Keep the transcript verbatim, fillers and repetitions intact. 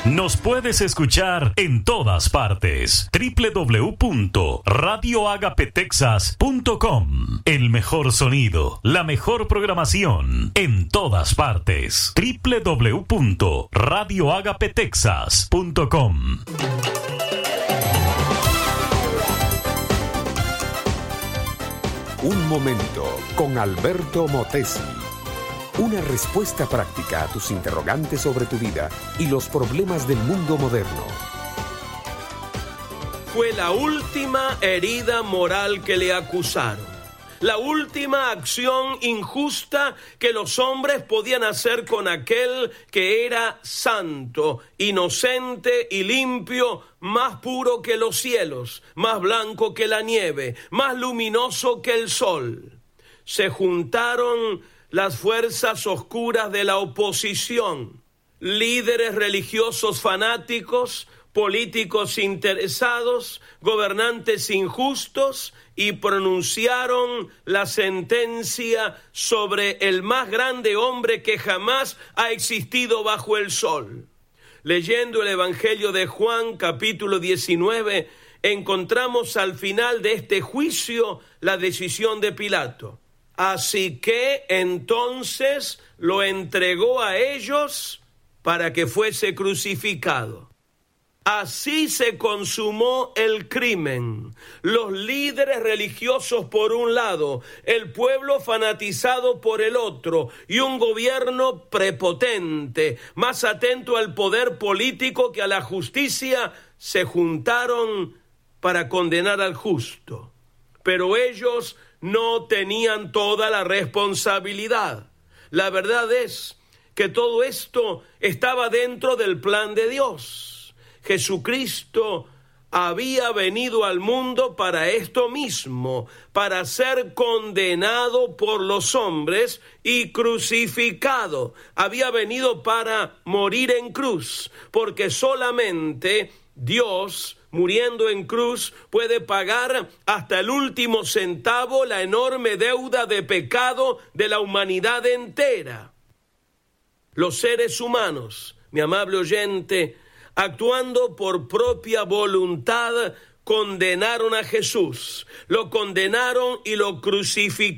Nos puedes escuchar en todas partes. doble u doble u doble u punto radio agape texas punto com. El mejor sonido, la mejor programación en todas partes. doble u doble u doble u punto radio agape texas punto com. Un momento con Alberto Motesi. Una respuesta práctica a tus interrogantes sobre tu vida y los problemas del mundo moderno. Fue la última herida moral que le acusaron, la última acción injusta que los hombres podían hacer con aquel que era santo, inocente y limpio, más puro que los cielos, más blanco que la nieve, más luminoso que el sol. Se juntaron las fuerzas oscuras de la oposición, líderes religiosos fanáticos, políticos interesados, gobernantes injustos, y pronunciaron la sentencia sobre el más grande hombre que jamás ha existido bajo el sol. Leyendo el Evangelio de Juan, capítulo diecinueve, encontramos al final de este juicio la decisión de Pilato. Así que entonces lo entregó a ellos para que fuese crucificado. Así se consumó el crimen. Los líderes religiosos por un lado, el pueblo fanatizado por el otro, y un gobierno prepotente, más atento al poder político que a la justicia, se juntaron para condenar al justo. Pero ellos no tenían toda la responsabilidad. La verdad es que todo esto estaba dentro del plan de Dios. Jesucristo había venido al mundo para esto mismo, para ser condenado por los hombres y crucificado. Había venido para morir en cruz, porque solamente Dios, muriendo en cruz, puede pagar hasta el último centavo la enorme deuda de pecado de la humanidad entera. Los seres humanos, mi amable oyente, actuando por propia voluntad, condenaron a Jesús, lo condenaron y lo crucificaron.